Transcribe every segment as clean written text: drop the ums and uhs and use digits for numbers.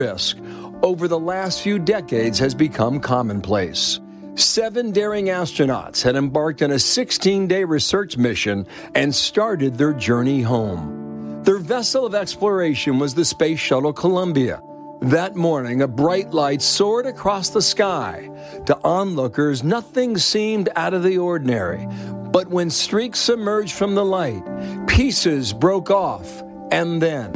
risk over the last few decades has become commonplace. 7 daring astronauts had embarked on a 16-day research mission and started their journey home. Their vessel of exploration was the Space Shuttle Columbia. That morning, a bright light soared across the sky. To onlookers, nothing seemed out of the ordinary. But when streaks emerged from the light, pieces broke off, and then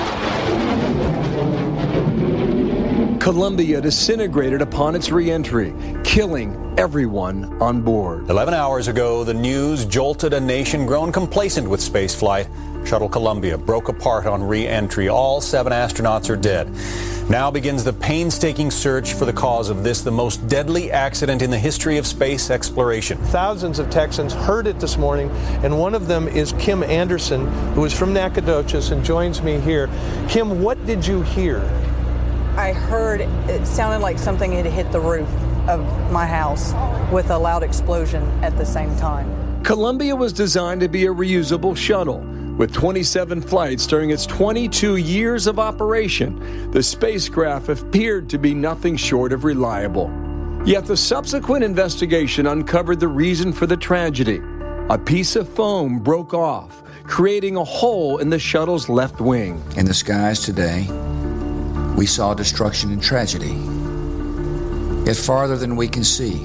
Columbia disintegrated upon its re-entry, killing everyone on board. 11 hours ago, the news jolted a nation grown complacent with spaceflight. Shuttle Columbia broke apart on re-entry. All 7 astronauts are dead. Now begins the painstaking search for the cause of this, the most deadly accident in the history of space exploration. Thousands of Texans heard it this morning, and one of them is Kim Anderson, who is from Nacogdoches and joins me here. Kim, what did you hear? I heard it sounded like something had hit the roof of my house with a loud explosion at the same time. Columbia was designed to be a reusable shuttle. With 27 flights during its 22 years of operation, the spacecraft appeared to be nothing short of reliable. Yet the subsequent investigation uncovered the reason for the tragedy. A piece of foam broke off, creating a hole in the shuttle's left wing. In the skies today, we saw destruction and tragedy. Yet farther than we can see,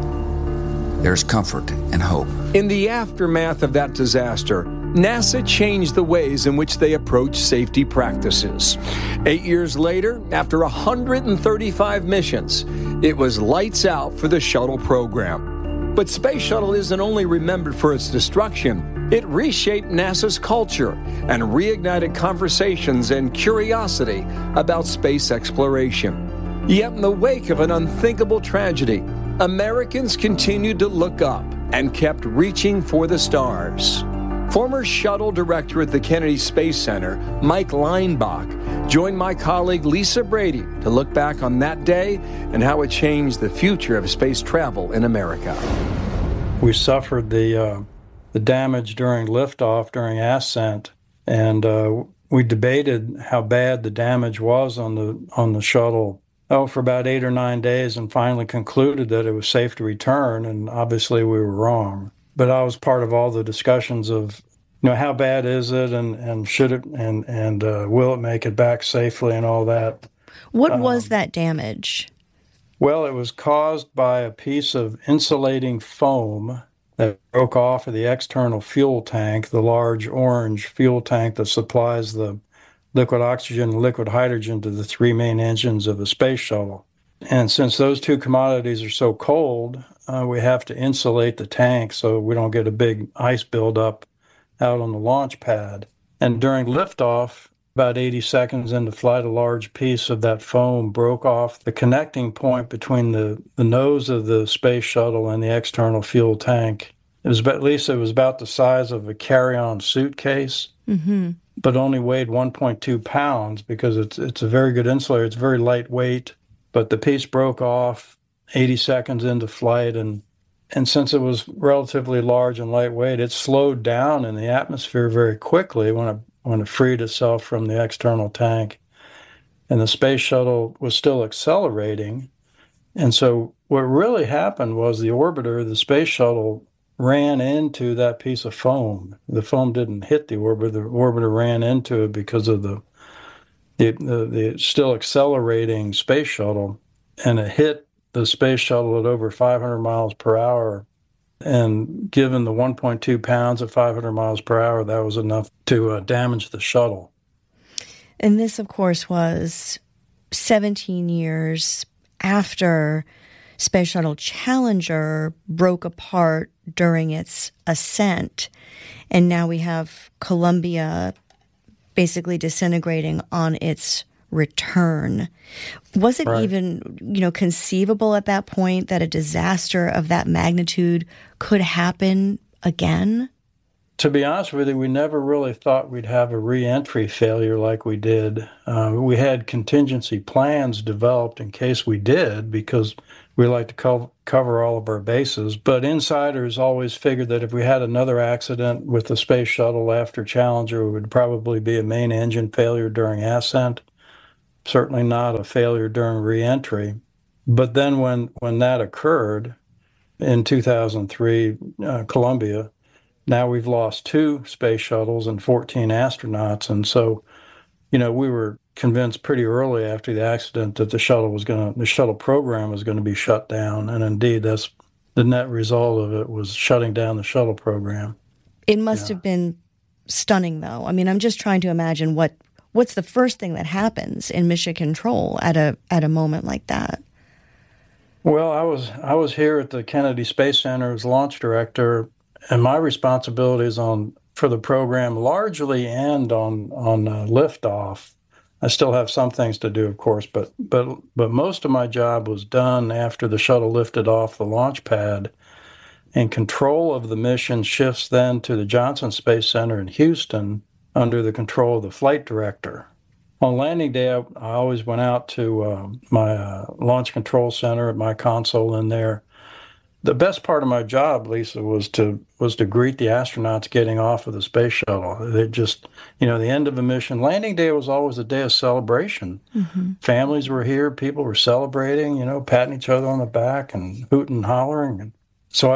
there's comfort and hope. In the aftermath of that disaster, NASA changed the ways in which they approach safety practices. 8 years later, after 135 missions, it was lights out for the shuttle program. But Space Shuttle isn't only remembered for its destruction. It reshaped NASA's culture and reignited conversations and curiosity about space exploration. Yet in the wake of an unthinkable tragedy, Americans continued to look up and kept reaching for the stars. Former shuttle director at the Kennedy Space Center, Mike Leinbach, joined my colleague Lisa Brady to look back on that day and how it changed the future of space travel in America. We suffered the damage during liftoff, during ascent, and we debated how bad the damage was on the shuttle for about 8 or 9 days, and finally concluded that it was safe to return, and obviously we were wrong. But I was part of all the discussions of, how bad is it, and should it, and will it make it back safely, and all that. What was that damage? Well, it was caused by a piece of insulating foam that broke off of the external fuel tank, the large orange fuel tank that supplies the liquid oxygen and liquid hydrogen to the 3 main engines of a space shuttle. And since those 2 commodities are so cold, we have to insulate the tank so we don't get a big ice buildup out on the launch pad. And during liftoff, about 80 seconds into flight, a large piece of that foam broke off the connecting point between the nose of the space shuttle and the external fuel tank. It was at least it was about the size of a carry-on suitcase, but only weighed 1.2 pounds because it's a very good insulator. It's very lightweight, but the piece broke off 80 seconds into flight, and since it was relatively large and lightweight, it slowed down in the atmosphere very quickly when it freed itself from the external tank. And the space shuttle was still accelerating. And so what really happened was the orbiter, the space shuttle, ran into that piece of foam. The foam didn't hit the orbiter. The orbiter ran into it because of the still accelerating space shuttle, and it hit the space shuttle at over 500 miles per hour. And given the 1.2 pounds at 500 miles per hour, that was enough to damage the shuttle. And this, of course, was 17 years after Space Shuttle Challenger broke apart during its ascent. And now we have Columbia basically disintegrating on its return. Was it even, conceivable at that point that a disaster of that magnitude could happen again? To be honest with you, we never really thought we'd have a re-entry failure like we did. We had contingency plans developed in case we did, because we like to cover all of our bases. But insiders always figured that if we had another accident with the space shuttle after Challenger, it would probably be a main engine failure during ascent. certainly not a failure during reentry. But then when that occurred in 2003, Columbia, now we've lost 2 space shuttles and 14 astronauts. And so, we were convinced pretty early after the accident that the shuttle program was going to be shut down. And indeed, that's the net result of it, was shutting down the shuttle program. It must have been stunning, though. I mean, I'm just trying to imagine what's the first thing that happens in mission control at a moment like that. Well, I was here at the Kennedy Space Center as launch director, and my responsibilities for the program largely end on liftoff. I still have some things to do, of course, but most of my job was done after the shuttle lifted off the launch pad, and control of the mission shifts then to the Johnson Space Center in Houston under the control of the flight director. On landing day, I always went out to my launch control center at my console in there. The best part of my job, Lisa, was to greet the astronauts getting off of the space shuttle. They just, the end of a mission. Landing day was always a day of celebration. Mm-hmm. Families were here, people were celebrating, patting each other on the back and hooting and hollering. And so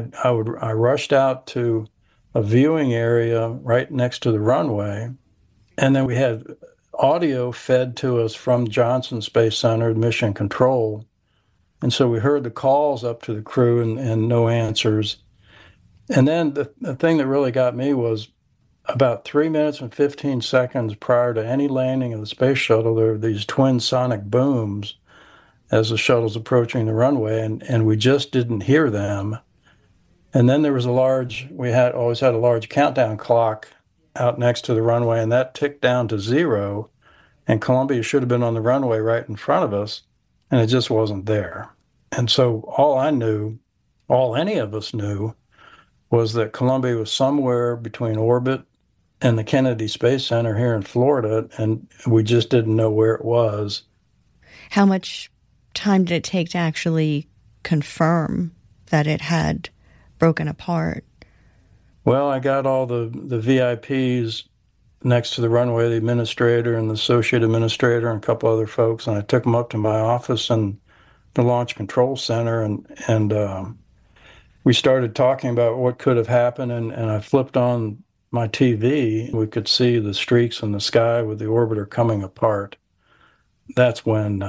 I rushed out to a viewing area right next to the runway, and then we had audio fed to us from Johnson Space Center, Mission Control. And so we heard the calls up to the crew and no answers. And then the thing that really got me was about 3 minutes and 15 seconds prior to any landing of the space shuttle, there were these twin sonic booms as the shuttle's approaching the runway, and we just didn't hear them. And then there was we always had a large countdown clock out next to the runway, and that ticked down to 0, and Columbia should have been on the runway right in front of us, and it just wasn't there. And so all any of us knew, was that Columbia was somewhere between orbit and the Kennedy Space Center here in Florida, and we just didn't know where it was. How much time did it take to actually confirm that it had broken apart? Well, I got all the VIPs next to the runway, the administrator and the associate administrator and a couple other folks, and I took them up to my office in the Launch Control Center, and we started talking about what could have happened, and I flipped on my TV. We could see the streaks in the sky with the orbiter coming apart. That's when,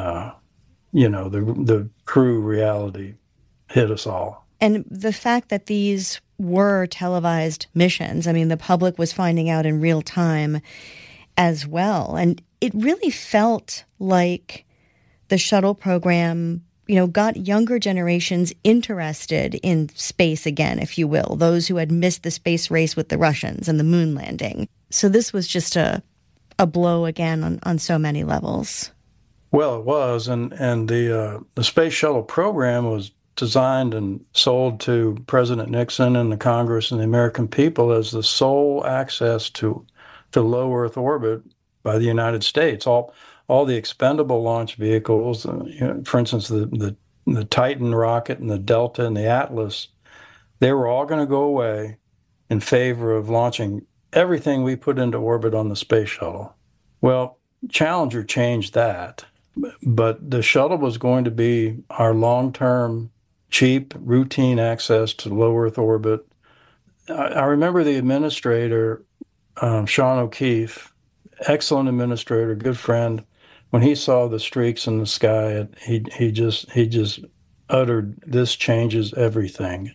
the crew reality hit us all. And the fact that these were televised missions, I mean, the public was finding out in real time as well. And it really felt like the shuttle program, got younger generations interested in space again, if you will, those who had missed the space race with the Russians and the moon landing. So this was just a blow again on so many levels. Well, it was, and the space shuttle program was designed and sold to President Nixon and the Congress and the American people as the sole access to low Earth orbit by the United States. All the expendable launch vehicles, for instance, the Titan rocket and the Delta and the Atlas, they were all going to go away in favor of launching everything we put into orbit on the space shuttle. Well, Challenger changed that, but the shuttle was going to be our long-term, cheap, routine access to low Earth orbit. I remember the administrator, Sean O'Keefe, excellent administrator, good friend. When he saw the streaks in the sky, he just uttered, "This changes everything."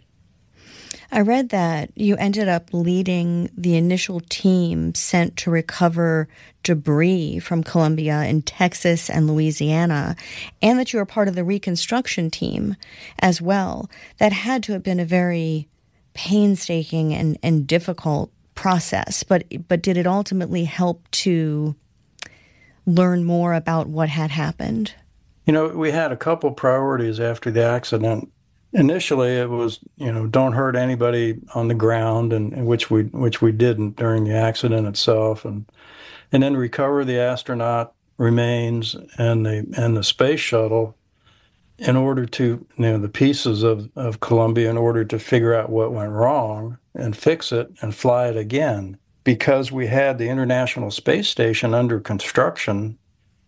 I read that you ended up leading the initial team sent to recover debris from Columbia in Texas and Louisiana, and that you were part of the reconstruction team as well. That had to have been a very painstaking and difficult process, but did it ultimately help to learn more about what had happened? We had a couple priorities after the accident. Initially, it was, don't hurt anybody on the ground, and which we didn't during the accident itself, and then recover the astronaut remains and the space shuttle in order to, the pieces of Columbia, in order to figure out what went wrong and fix it and fly it again. Because we had the International Space Station under construction,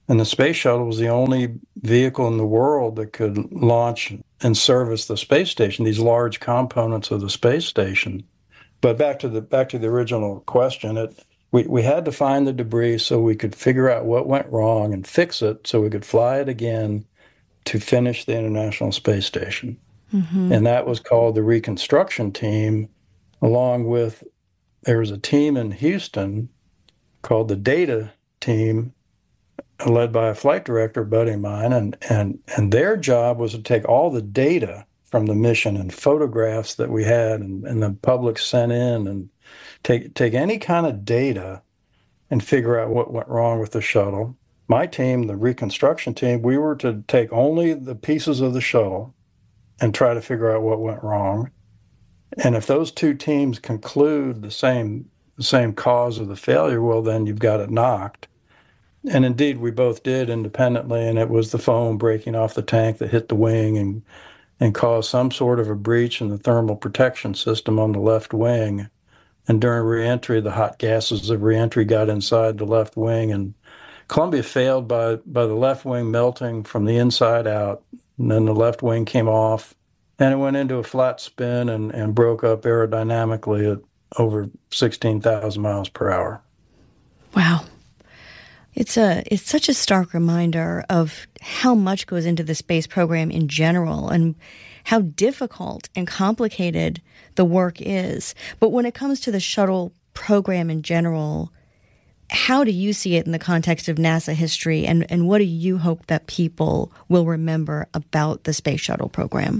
And the space shuttle was the only vehicle in the world that could launch and service the space station, these large components of the space station. But back to the original question, we had to find the debris so we could figure out what went wrong and fix it so we could fly it again to finish the International Space Station. Mm-hmm. And that was called the reconstruction team, along with, there was a team in Houston called the data team, led by a flight director buddy of mine, and their job was to take all the data from the mission and photographs that we had and the public sent in, and take any kind of data and figure out what went wrong with the shuttle. My team, the reconstruction team, we were to take only the pieces of the shuttle and try to figure out what went wrong. And if those two teams conclude the same cause of the failure, well, then you've got it knocked. And indeed, we both did independently, and it was the foam breaking off the tank that hit the wing and caused some sort of a breach in the thermal protection system on the left wing. And during reentry, the hot gases of reentry got inside the left wing, and Columbia failed by the left wing melting from the inside out. And then the left wing came off, and it went into a flat spin and broke up aerodynamically at over 16,000 miles per hour. Wow. It's such a stark reminder of how much goes into the space program in general and how difficult and complicated the work is. But when it comes to the shuttle program in general, how do you see it in the context of NASA history, and what do you hope that people will remember about the space shuttle program?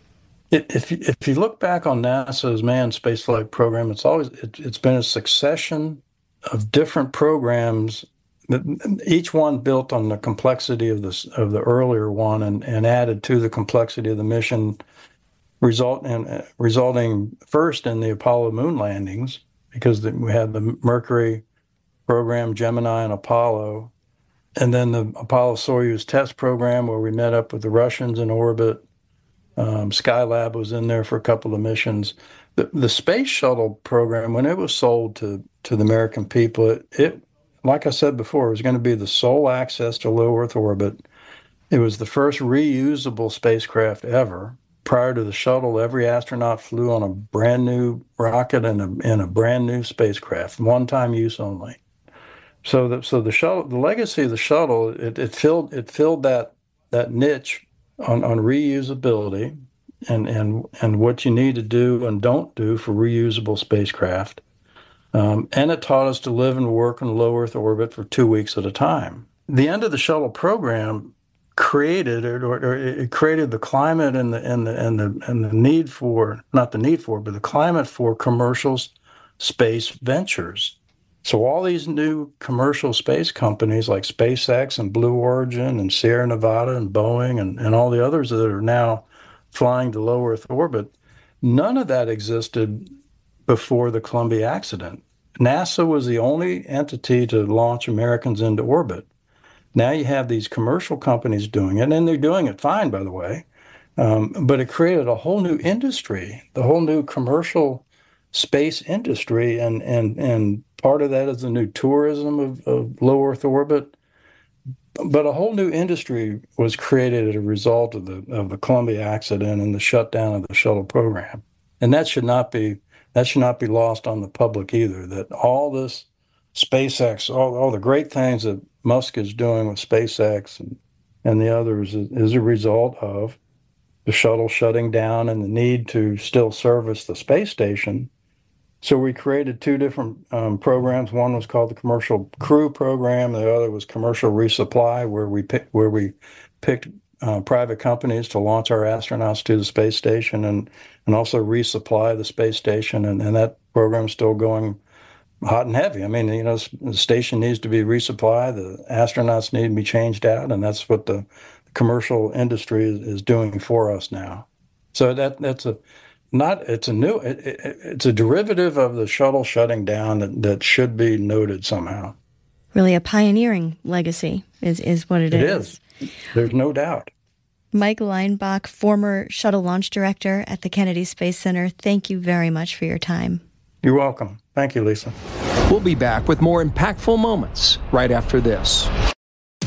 If you look back on NASA's manned spaceflight program, it's been a succession of different programs, each one built on the complexity of the earlier one and added to the complexity of the mission, resulting first in the Apollo moon landings, because we had the Mercury program, Gemini, and Apollo, and then the Apollo-Soyuz test program where we met up with the Russians in orbit. Skylab was in there for a couple of missions. The space shuttle program, when it was sold to the American people, it like I said before, it was going to be the sole access to low Earth orbit. It was the first reusable spacecraft ever. Prior to the shuttle, every astronaut flew on a brand new rocket and a brand new spacecraft, one-time use only. So the shuttle, the legacy of the shuttle, it filled that niche on reusability and what you need to do and don't do for reusable spacecraft. And it taught us to live and work in low Earth orbit for 2 weeks at a time. The end of the shuttle program created it created the climate and the need for, not the need for, but the climate for commercial space ventures. So all these new commercial space companies like SpaceX and Blue Origin and Sierra Nevada and Boeing and all the others that are now flying to low Earth orbit, none of that existed before the Columbia accident. NASA was the only entity to launch Americans into orbit. Now you have these commercial companies doing it, and they're doing it fine, by the way. But it created a whole new industry, the whole new commercial space industry, and part of that is the new tourism of low Earth orbit. But a whole new industry was created as a result of the Columbia accident and the shutdown of the shuttle program. And that should not be lost on the public either, that all this SpaceX, all the great things that Musk is doing with SpaceX and the others is a result of the shuttle shutting down and the need to still service the space station. So we created two different programs. One was called the Commercial Crew Program. The other was Commercial Resupply, where we picked private companies to launch our astronauts to the space station and also resupply the space station. And that program is still going hot and heavy. I mean, the station needs to be resupplied. The astronauts need to be changed out. And that's what the commercial industry is doing for us now. So it's a derivative of the shuttle shutting down that should be noted somehow. Really a pioneering legacy is what it is. It is. There's no doubt. Mike Leinbach, former shuttle launch director at the Kennedy Space Center, thank you very much for your time. You're welcome. Thank you, Lisa. We'll be back with more impactful moments right after this.